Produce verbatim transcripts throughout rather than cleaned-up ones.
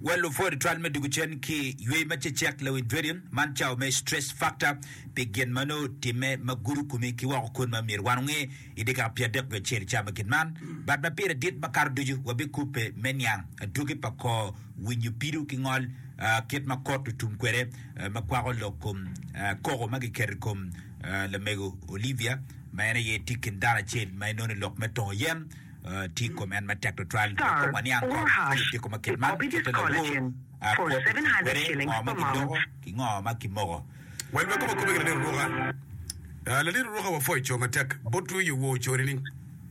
Well, for the trial meduguchen ki yue mache check le widverian man chao me stress factor begin mano time maguru kumi ki wa kun ma mir wanunge idika pia dek we cher chama kin man but ma pira dit makar duju wabi kupe menyang dugi pa ko winyu piru ki ngol ket ma kotu tum kwere ma kwaro lokum koro magi ker kum le mego Olivia ma ene ye tikin dara chen ma noni lok meton yem T com and my tactile trial Star or hash will be disqualified for seven hundred shillings per month. Kingo makimogo. Well, we come to the little roga. A little roga of Foy Chom attack. What do you watch or anything?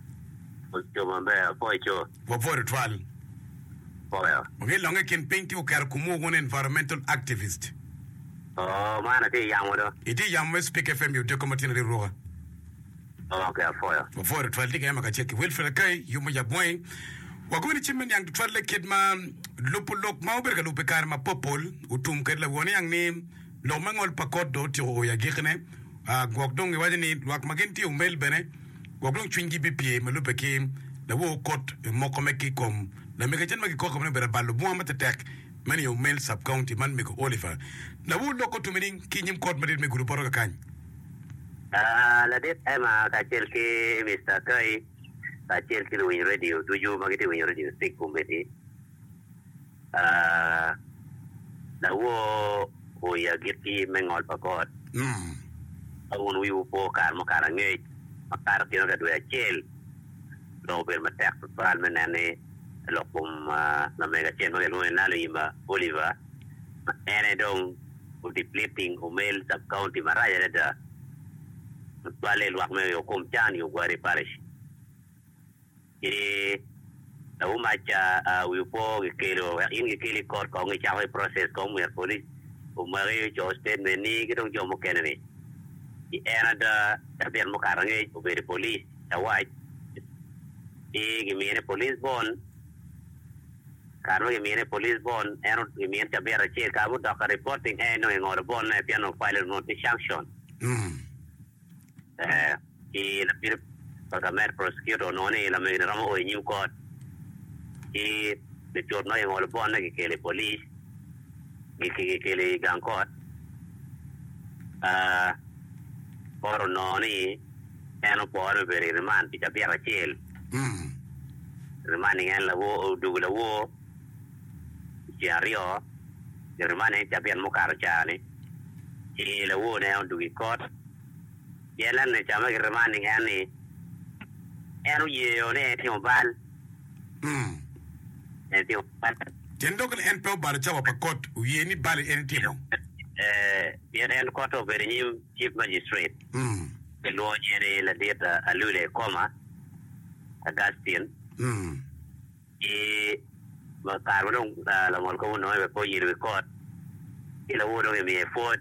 For for the trial. Okay, long I can paint you Karkumo, one environmental activist. Oh, man, I think Yamoda. It is Yam Speak F M, you take a material roga. Okay, for you. For the trial, I am a check. Will for the Kai, you may have boy. We're going to chimney young to try to kid man, Lupo Lok Mauberga Lupekarma Popol, Utum Kedla, one young name, Lomangol Pacot Dot or Yagikane, Gwagdong, wasn't it, Wakmaginti, Melbene, Gwagdong Twingy B P A, Malupe came, the war court, Mokomeki com, the Megajan Makikokom, but a Balubuamat attack, many of male sub county man make Oliver. The wood local to meaning Kinyam Court Madrid Meguruporokan. Ah, la det Emma Kachelke, Mister Kai, Kachelke win radio, do you magati win radio stick committee? Ah, the war, who ya get him Mengol Pacot. Hmm. I won't we walk Armokarangate, a cartino that we are jail. Robert Matak, Palman and a locum, the mega channel, and Alima, Oliver, and I don't put the flipping who mail sub county Maraya. Vale lo akme yo komchani yo gwari parish. Iri na umacha wipo kilo in kili court ko ngi chawe process ko mu police umare jo statement ni gidong jo mo kenene. I enada tabian mo karange ko be police tawai. I gimene police bon karo gimene police bon eno gimene tabiara che ka bu doka reporting eno ngor bon na piano file note sanction. Mm. Eh, y la pir para prosecutor no ne la me ramo o new court y de torno en el pone que que le police que que que le gang court ah por no ni eno por ver remand ti capia chel mm remand en la wo du la wo ci ario remand en capia mo caro chane y la wo ne on du court yelan ne chama ke remanding ani enu ye one ti obal mm e ti obal tendo kan en pe bar chawa pakot uye ni bal en timo eh bien en court of the chief magistrate mm the law yere la data alule koma Augustine mm e ma caro la mol ko no e poi il court il lavoro che mi è fuori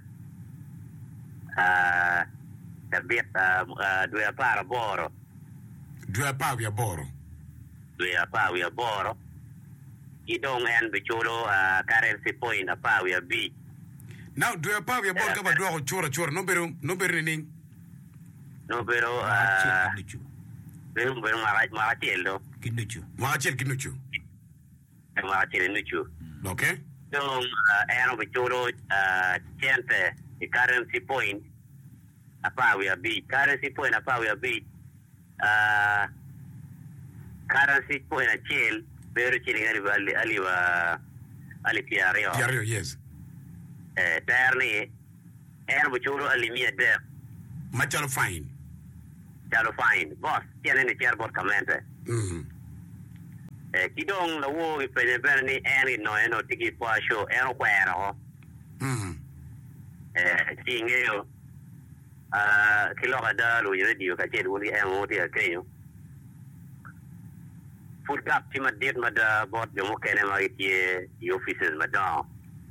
ah Tabiat due para boro. Due pavia boro. Due pavia boro. Idong en bicholo currency point a pavia B. Now due pavia boro kaba dua chora chora no beru no beru ning. No beru beru beru marach marachelo. Kinuchu. Marachel kinuchu. Marachel kinuchu. Okay. Dong en bicholo chente the currency point apa we are beat currency point apa we are beat uh currency point a chill very chilling ali ali wa ali piario piario yes eh terni er buchuro ali mia de machalo fine chalo fine boss tiene ne chair bot kamente mhm eh kidong la wo i pene berni eni no eno tiki po show eno kwero mhm eh tingeo ah kilo kada lo radio ka chedu ni emo ti akenyo food gap ti madet mada bot yo mo kene ma ti di offices madam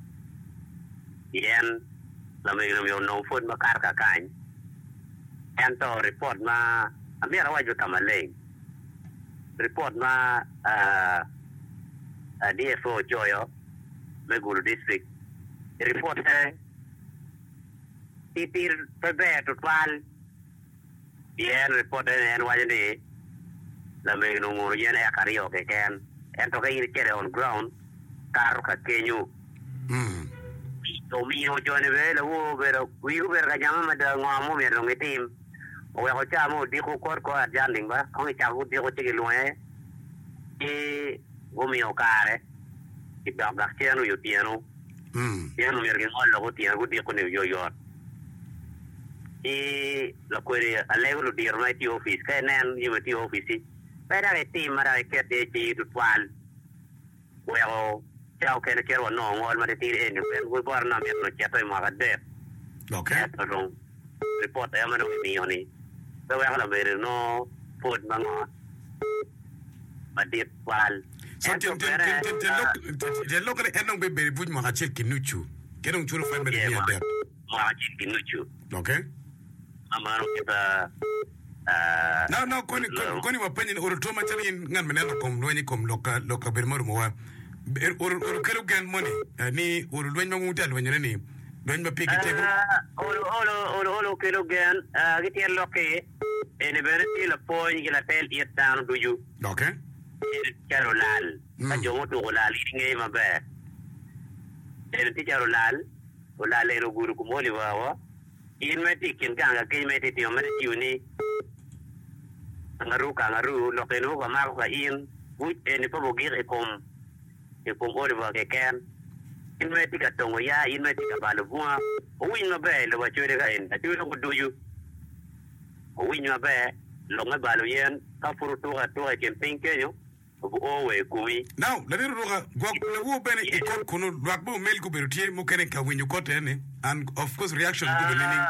yen la me yo no food makar ka kan ento report ma amira waju kamale report ma ah D F O Joyo Meguru district report eh Tipir pebe total bien report en wajende la me no mo yene akario ke ken en to kay kere on ground carro ka kenyu mm to mi ho jone ve lo wo pero wi u ver ga jama ma da ngamo mi ro ngitim o ko cha mo di ko kor ko jan ling ba o cha ko di ko ti lo e e wo mi o kare ti da ga tiano yo tiano mm tiano mi ri ngol lo tiano di ko ne yo yo e la quere allegro di ormai ti office che nan io ti office per avere team mara che te ti tual well ciao che ne quiero no ngol ma ti e per voi borna mi no chato ma gadde okay però report e ma no mi oni so va la vero no food ma no ma di tual so ti ti ti ti lo che è non bebe buj ma che che nuchu che non chulo fa bebe ya de ma che nuchu okay amaro kita uh no no koni koni wapenye oro to ma tani ngan meneno kom lweni kom loka loka bermor mo wa oro oro kero gan money ni oro lweni ma mutal lweni ni lweni ma piki tego oro oro oro oro kero gan gitier loke ene berti la poi la tel yet down do you okay kero lal ka jomo to lal ngai ma be ene ti kero lal lal ero guru ko moli wa in meti kin ganga ke meti ti o meti uni ngaru ka ngaru lo ke no ka ma ka in bu ene po bogir e kom e kom ore ba ke ken in meti ka tongo ya in meti ka balo bua o win no be lo ba chure ka en tu no du yu o win no be lo nga balo yen ka furu to ka to ke pin ke yo o we kui now la dero roga gwa le wo bene e kon kono lwak bo mel ko beru tie mo kenen ka winyu ko tene and of course reaction to the meaning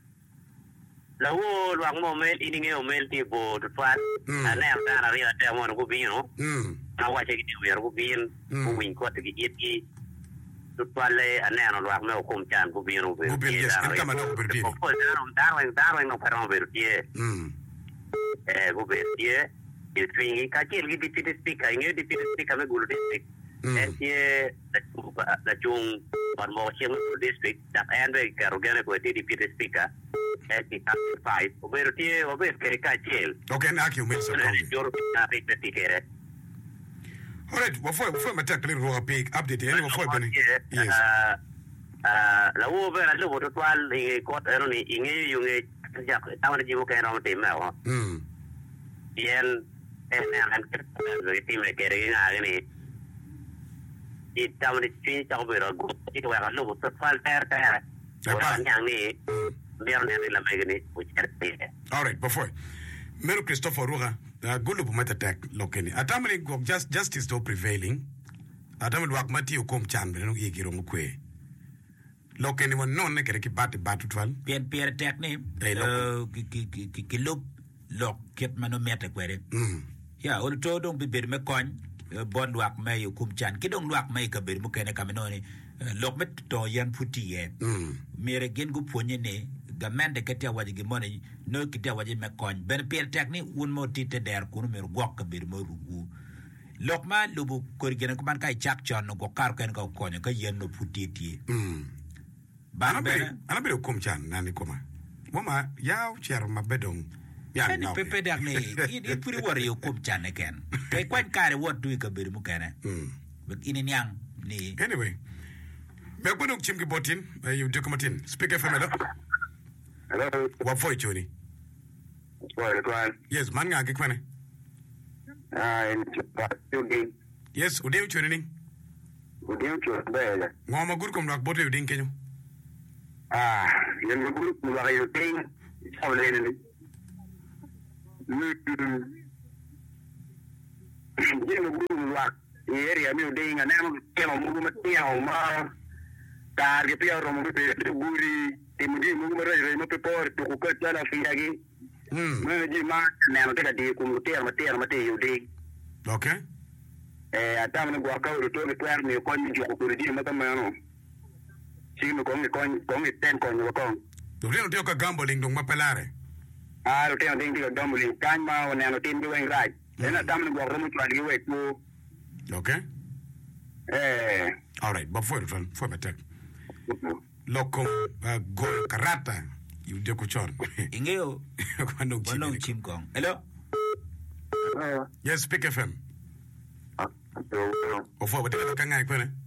la wo lwak mo mel ini nge o mel ti bo to fat ana am dana ri ata mo ko bi no mm na wa che ki wer ko bin ko win ko te ki yeti to pale ana no lwak me o kom chan ko bi no be ko bi yes ka ma no ko beru tie ko daro daro daro no pero beru tie mm eh ko beru tie il twingi ka che il di di speaker nge di di speaker me gulu district en tie la chung par mo chen district da ande ka rogane ko di di speaker e ti five o vero tie o vero che ka che okay na ki o mel so io na pe ti kere alright wo foi wo foi mata clear ro pick update ene wo foi bene yes ah la wo vera lo to twal e ko ero ni inge yu nge ja ta wana ji mo ka ro te ma mm bien en an ke ti me kere nga ni i ta wana ti ta vero go ti wa lo to twal ter ter wa nyang ni berne la megni o certe alright before Mero Christopher Ruga gulu bu mata tak lokeni atamri go just justice to prevailing atamri wak mati o kom chan beno yigiro mukwe lokeni won non ne kere ki bat bat twal pien pier tek ni ki ki ki ki lop lok ket mano meta kwere mm ya ol to dong bi ber me kon bon wak me yo kum chan ki dong wak me ka ber mu kene kaminoni lok met to yan puti ye mm mere gen gu ponye ne gamende ketia waji gi moni no ketia waji me kon ben pier tek ni un mo tite der kunu mer gok ka ber mo rugu lok ma lubu kor gen ko man kai chak chon go kar ken ko konyo ka yen no puti ti mm ba be ana be kom chan nani koma mama yaw cher ma bedong ya ni pepe dak ne i puri war yo kom chan ken kai kwan kare wot du ka ber mu kene mm but ini nyang ni anyway me ko no chim ki botin you de komatin speak F M hello hello wa foi choni well kwan yes man nga ki kwane ah in tundi yes ude choni ni ude choni bele ngoma gur kom lak bote udin kenyo ah yen gur ku la yo ting sawle ni yen gur la area mi ude nga na mo ke mo mo te o ma tar ke pia ro mo pe guri ti mo di mo mo re mo pe por tu ko ka la fi agi mm mo di ma na mo te ka di ku mo te ma te ma te yo de okay eh ata mo gwa ka ro to ni twer ni ko ni ko ro di ma ta ma no si mo ko ni ko ko ni ten ko ni ko to ri no te ka gambling dong mapelare ah ro te on ding di gambling kan ma o na no tim di wen right ena ta mo gwa ro mo twa di we ku okay eh all right but for for for attack loco go karata you de kuchon ingeo kwando kwando chimkong hello uh, yes speak F M uh, o fo bete ka ngai kwene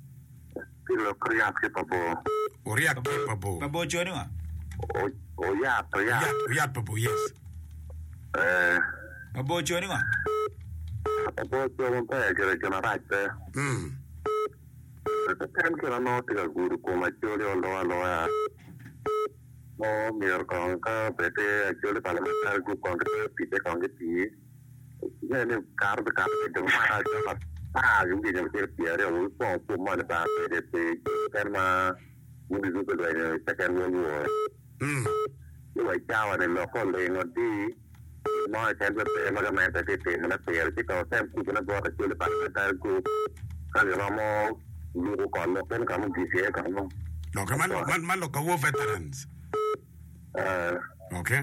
Kilo kriya ke pabo. Oria ke pabo. Pabo choni wa. O o ya to ya. Ya pabo yes. Eh. Pabo choni wa. Pabo choni pa ke ke na right. Hmm. Ito kan ke na no te guru ko ma chori o lo lo ya. No mir ko ka pete chori parlamentar group ko ke pite ko ke pi. Ne ne kar de kar de ma ha ah yung di yung tiere o po po ma ba de de karma yung di ko de ta kan yo yo Hmm. yo ai chao ne lo ko le no di no kan de te ma ga ma ta te te na te ti ko sem ku na go ta chole pa ta ku ka le mo lu ko no pen ka mo di se ka mo No, que man, man, man lo que hubo veterans. eh Okay.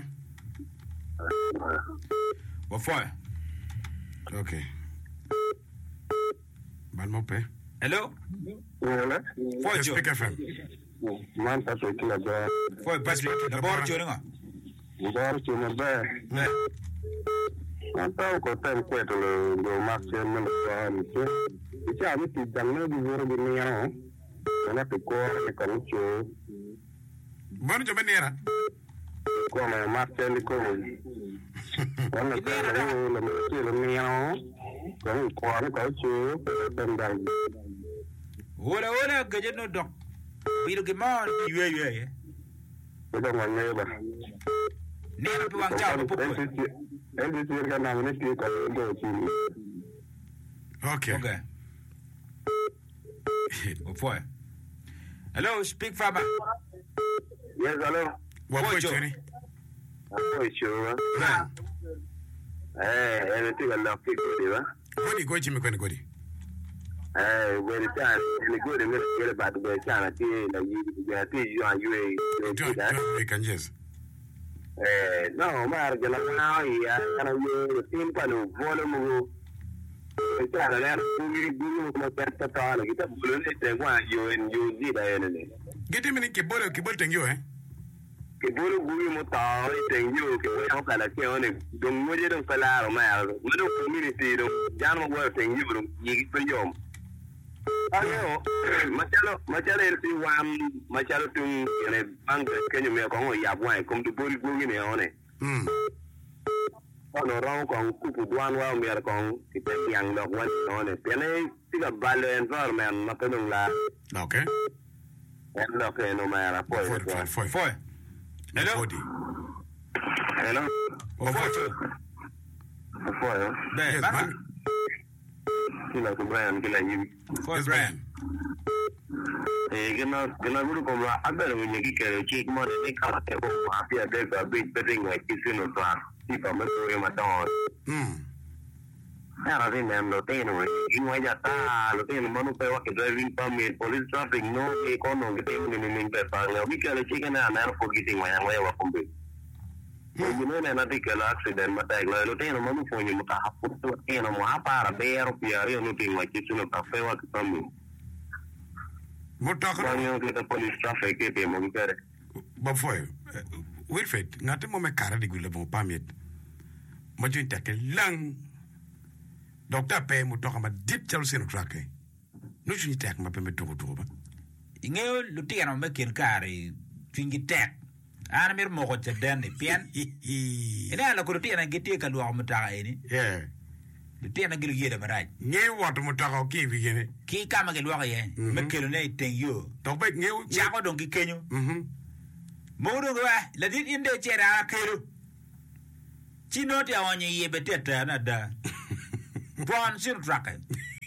What for? Okay. Man mo pe. Hello? wala For Yes, jo. Speak F M. man ta to ki la ba For pas the board choni wa. ba ki na ba Ne. Atau kota itu itu lo lo maksud menentukan itu itu ada di dalamnya di luar dunia no, karena tekor tekor itu, Bueno, yo venía. kau mau maksud itu kau, karena kalau lo mesti lo dunia no, kalau kau ada kau itu tendang, Wala wala gajet no dok. Biru ke mon yue yue. itu mana ba? Ne na pi wang chao po. Ini sih kan namanya sih kalau itu sih. Okay. Okay. What for? Hello, speak Faba. Yes, hello. What Boy, was Joe. Johnny? Apa itu? Nah. Eh, ini tuh kalau fikir dia. Godi, go Jimmy, go Godi. Eh, when it's time, and the good and get about the China, and you get you on you. John, John, we can just. Eh, no, ma che la ya kana yo tin palo volume e tra le alcuni due come per totale che sta bulone te qua io in io di da ene Get him in the bolo, kibol teng you, eh? che bulu guri mo ta te io che poi ho kala che one don mo je don kala ma ma do community do jan mo wa te io do yi pe yo ayo machalo machalo el si wam machalo tum ene bank kenyo me ko ya bwa kom du bolu guri ne one Hmm. ono rong kong kupu duan wa mer kong tipe yang dok wan one tene tiga balo environment ma penung la Okay. en dok no mera po For, for, for. For. Hello? Godi. hello What for? po yo Be, Yes, man. man. kila ku brand kila yi For Yes, brand. e gena gena guru ko la aber mi ni ke chi mo de ka te ko ma pia de ka bit betting like kisino tra ti pa me ko ma ta Hmm. Era de nem lo tengo, y no ya está, lo tengo, mano, pero que driving permit, police traffic, no, que cuando que tengo ni ni para lo que le chicken a nada porque tengo ya voy a cumplir. Y no me nada que el accident mata, lo tengo, mano, fue ni mata, puto, tengo, mo para ver, piar, yo no tengo aquí sino café o que también. Mo talk Cuando que the police traffic que tengo que hacer. But for Wilfred, ngati mo me kara di gule mo pamit. Mo jun take lang. Doctor pe mo talk ma dit chal sino track. No jun take ma pe me to to ba. Ingeo luti ano me kin kari fingi tek. Ana mir mo ko te den ni pian. Ina ala ko luti ana giti ka luwa mo ta ini. Yeah. Luti ana gil yede marai. Nge wat mo talk o ki vi gene. Ki kama ke luwa ye. Me kelo ne ten yo. Tok be nge. Ja ko don ki kenyo. Mhm. Modo gwa la dit inde chera kero. Chino te awanye ye beteta na da. Bon sin track.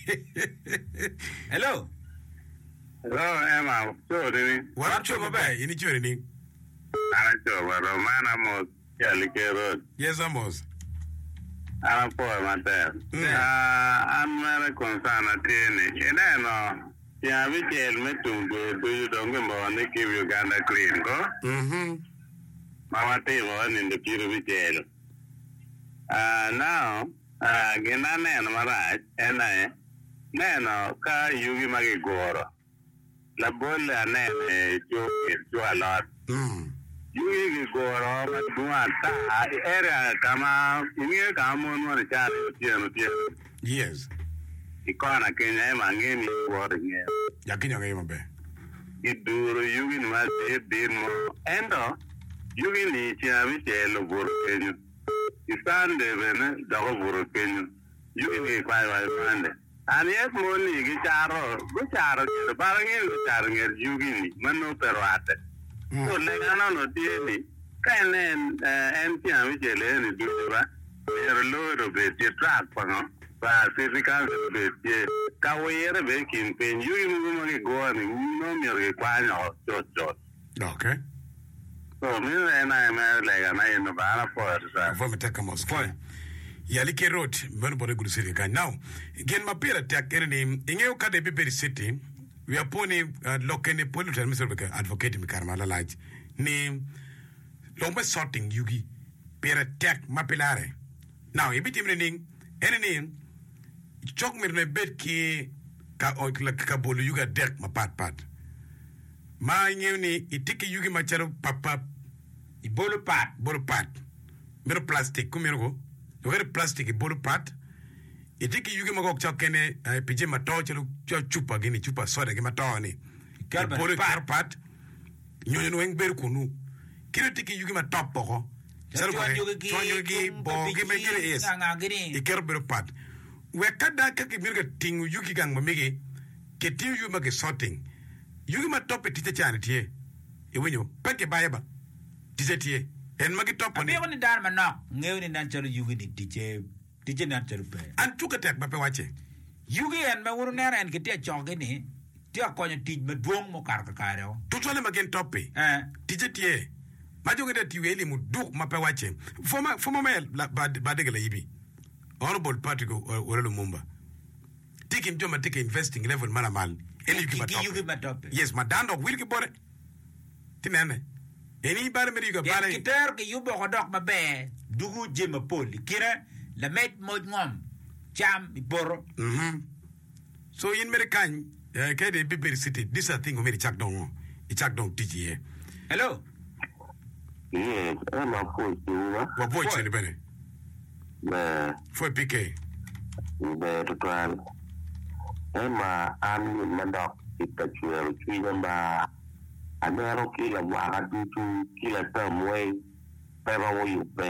Hello. Hello, Emma, so de Wa cho mo be ini chori ni. ana cho wa romana mo ya le que road. Yes, Amos. Ana po mate. Ah, amara konsana tiene. Ene no. Ya vi que el metum do do you don't go ne ke Uganda clean go. Mhm. Mama te mo ni de piro vi que Ah, now, ah, gena ne no mara ena ne no ka yugi magi goro. La bolla ne jo jo alot. Mm. Yugi goro ma duata era kama ini kamu no cha tieno tieno. Yes. ikona Kenya mangeni waringe yakinya ngai mabe iduro yugi ni ma de de mo endo yugi ni chami chelo bor Kenya isande bene dago bor Kenya yugi ni kwai wai mande ani es moni gi charo go charo ke barange charo nger yugi ni mano pero ate so le gana no tieni kanen en chami chele ni dura pero lo be ti track pa no pa physical be ti kawere be kin pen yugi mu mo ge go ni no mi ge kwa no cho cho okay so mi na na le gana no ba for sa vou meter com os foi yali ke road ben bore gulu siri kan now gen mapira tak erni ingeo kade be beri city we are poni uh, lokene politan mister beka advocate mi karma la laj ni lomba sorting yugi pera tak mapilare now ibiti mrening erni chok mirne bet ki ka o ka bolu yuga dek ma pat pat ma ngewni itiki yugi ma charo papa i bolu pat bolu pat mero plastic kumero Where plastic bolu pat itiki yugi magok chokene pije mato chelu chupa gini chupa soda gi mato ni bolu pat nyonyo no engber kunu kire tiki yugi matop poko sero ko yugi bo gi me gire es iker bolu pat we kada ka ki mirga tingu yugi gang mamege ke tiu yugi mage sorting yugi matop tite chani tie e wenyo peke bayeba tite tie en magi top ni abi woni dar ma no ngew ni nan chalu yugi di dije dije nan chalu pe an tuka tek ba pe wache yugi en ma wuru nera en kete choge ni ti akonyo tij me duong mo kar ka karo tutole magen topi eh dije tie ma joge de ti weli mu duk ma pe wache foma foma mel ba ba de gele yibi honorable party go wala lumumba tikim joma take investing level mala mal en yugi ma top yes ma dando wil ki bore tinene Any bar me riga bare kiter ke yubo hodok mabe dugu jema poli kira la met mod ngom cham iboro mhm so in American eh ke de be city this a thing o me chak don i chak don tiji hello yes I'm a point you wa boy chele bene na foi pique be total ema ami mandok itachuel chigamba Anero kila mwaka dutu kila tamwe pero wo yupe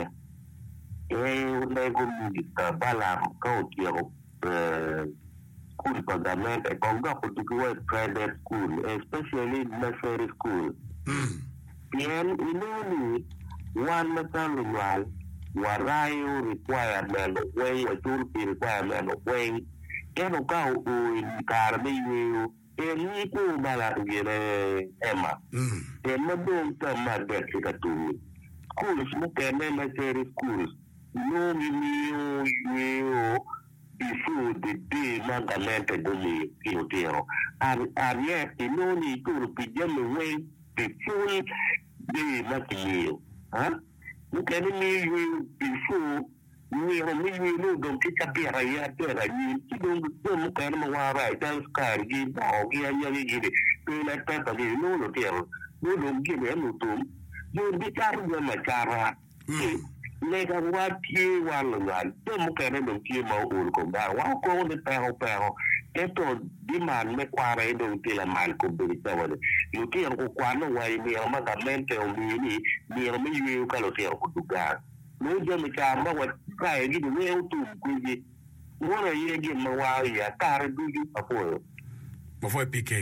e lego mudita bala ko tiero eh school fundamental konga kutukiwa private school especially nursery school mm bien inuni one metal wal warayo requirement way watul requirement way eno ka o karbe yo Eli ko bala gele ema. mm Ema don ta marbe ka tu. Schools mo kene na seri schools. No mi yo yo before the day magamente dole pilotero. Ar arie no ni to pijame way before day makio. Ha? Mo kene mi yo before ni ro mi ni no don ti kapira ya tera ni ti don don ka no wa ra ta skar gi bo gi ya ya gi de pe la ta ta ni no no tero no don gi ne no tum yo di tar yo ma chara le ga wa ti wa lo ga to mo ka ne don ti ma o ko ba wa ko de pero pero esto di man me kwara e don ti la mal ko be ta wa yo ti ko kwa no wa ni ma ga mente o mi ni ni ro mi yo ka lo ti ko du ga no je mi ka ma wa ka e gi de we tu ku ji wona ye gi ma wa ya tar du ju apo mo foi pique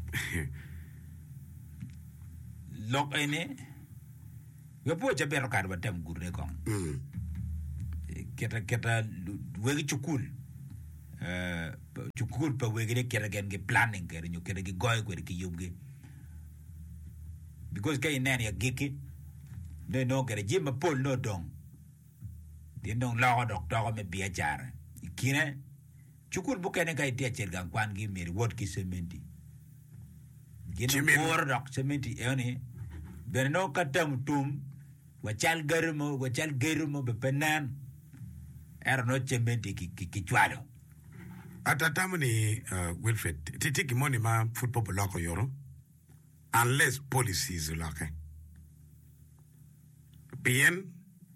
lok ene we po je ber kar batam gurne kon mm keta keta we chukul eh chukul pa we gele kera gen ge planning ker nyu kera ge goy ko ki yumge because kay nen ya giki no no kera jima pol no dong din dong la dok to me bia jar ikine chukul bu kene kay tie cher gan kwan gi mir wot ki sementi gino por dok sementi ene ben no katam tum wa chal garmo wa chal garmo be penan er no sementi ki ki chwalo atatamni uh, Wilfred titiki money ma football loko yoro unless policies lake bien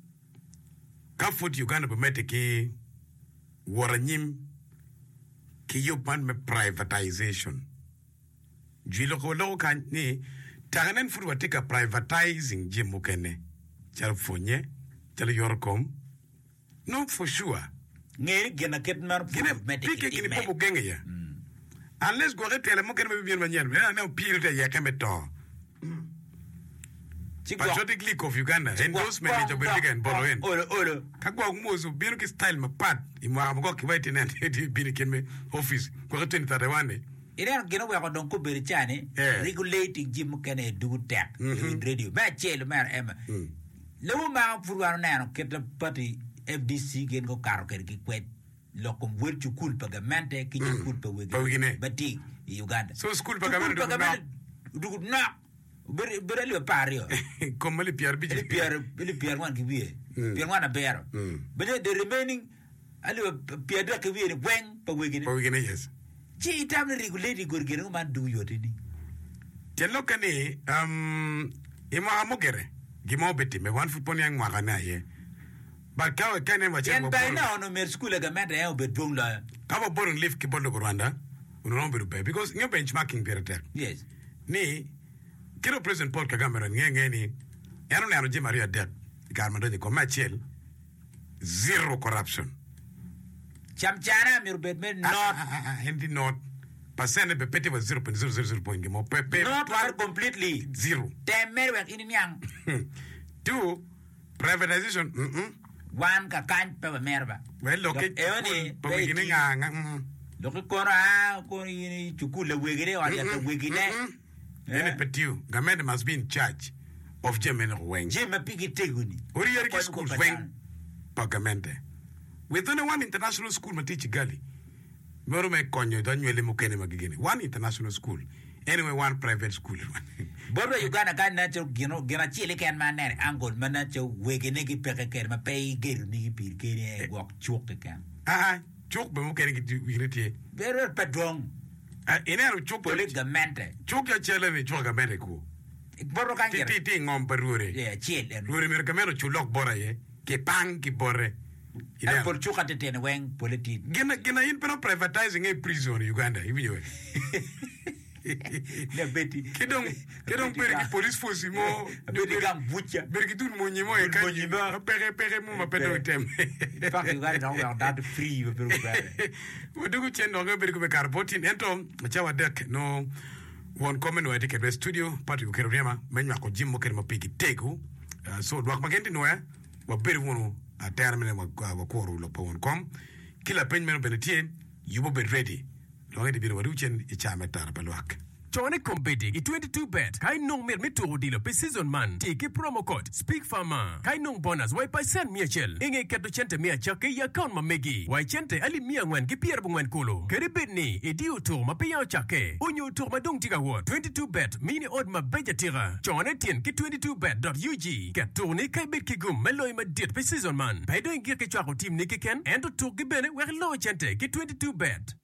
ka foot Uganda be meteke waranyim ki yo man me privatization jilo ko lo kan ni taganen furu watika privatizing jimu kene chal fonye chal yorkom no for sure ngeri gena ketman gene pike kini popo genge ya unless go retele mo kene bien manier na na pire ya kemeto Patriotic of Uganda endorsement ni jobelika en bolo en olo olo kakwa kumozo bino ki style mapat imwa mko kiwaiti na ndi bini kene office kwa twenty thirty-one ina gena wa don ko beri chane regulating jim kene du tek in radio ba chelo mar em lewu ma furwano na keta party F D C gen ko karo ker ki kwet lokom werchu culpa gamente ki culpa wege bati Uganda so school pagamento du na ber ber le pario comme le Pierre Bidji le Pierre le Pierre wan ki wie Pierre wan abero but the remaining ali Pierre ki wie wen pa wege pa wege yes chi itam le regulate gorgere man du yotini tello kane um ima amogere gimo beti me wan fu poni ang magana ye ba ka kane ma che mo ba na no mer school ga meta e obet bong la ka ba boring live ki bondo Rwanda uno no be because nyo benchmarking period yes ni kiro president Paul Kagame ngenge ni yano na roje Maria Dek garmando de commercial zero corruption chamchana mir bet men not hindi not percent be pete was zero point zero zero zero point mo pepe not war completely zero temer wek in nyang two privatization mm -mm. one ka kan pe merba well look it eoni po beginning nga look ko ra ko ni chukule wegere wa ya wegine Nene petiu, Gamende must be in charge of German Weng. Jim Piggy Teguni. Uri Yerki School Weng Pagamente. With only one international school Matichi Gali. Morume Konyo, Daniel Mukene Magigini. One international school. Anyway, one private school. Bodo Uganda can natural, you know, Gerachili can man and angle, Manacho, Wagenegi Pekaker, Mapay, Gary, Nigi, Gary, walk, choke again. Ah, choke Bumukeni. Very pedrong. Ina chuk polit gamente chuk ya chele ni chuk gamente ku boro kan ti ti ngom perure yeah chiel rure mer kamero chulok bora ye ke pang ki bore ina por chuk atete ne weng politik gena gena in pero privatizing a prison Uganda ibi yo ne beti kidong kidong per ki police force mo beti gam bucha ber ki tun mo nyimo e kan pere pere mo ma pedo tem fa ki gari no wa dat free be per gari wo dugu chen no ber ko be carbotin ento chawa dek no won komen no etike be studio pati ko kerema menwa ko jimmo kerma piki tegu so dwak magenti no ya wa ber wono a termine wa wa ko ro lo pawon kom kila pen men benetie you be ready lo ngi biro waduchen e chama tar balwak Chone Kombedi i twenty-two bet kai nong mer mituro dilo pe season man tiki promo code speak farmer kai nong bonus wai pa sen miachel inge keto chente mia chake ya account ma megi wai chente ali mia ngwan ki pier bungwan kulo kere betni e di uto ma pe ya chake onyo uto ma dong tiga wo twenty-two bet mini od ma beja tira chone tien ki twenty-two bet dot u g ke tourne kai bet ki gum meloy ma dit pe season man pe do ngir ke chako team ni ki ken endo to ki bene wer lo chente ki twenty-two bet